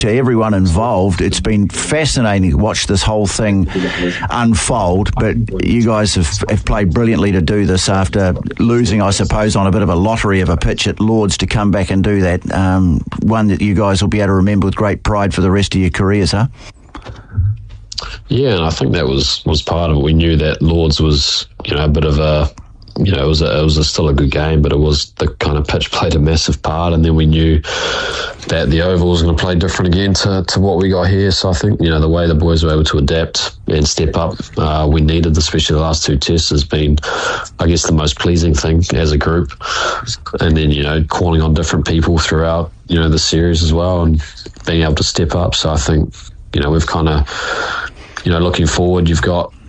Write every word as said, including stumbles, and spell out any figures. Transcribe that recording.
to everyone involved. It's been fascinating to watch this whole thing unfold, but you guys have, have played brilliantly to do this after losing, I suppose, on a bit of a lottery of a pitch at Lords to come back and do that. Um, one that you guys will be able to remember with great pride for the rest of your careers, huh? Yeah, and I think that was, was part of it. We knew that Lords was, you know, a bit of a, you know, it was a, it was a still a good game, but it was the kind of pitch played a massive part, and then we knew that the Oval was going to play different again to, to what we got here. So I think, you know, the way the boys were able to adapt and step up, uh, we needed, especially the last two tests, has been, I guess, the most pleasing thing as a group. And then, you know, calling on different people throughout, you know, the series as well, and being able to step up. So I think, you know, we've kind of, you know, looking forward, you've got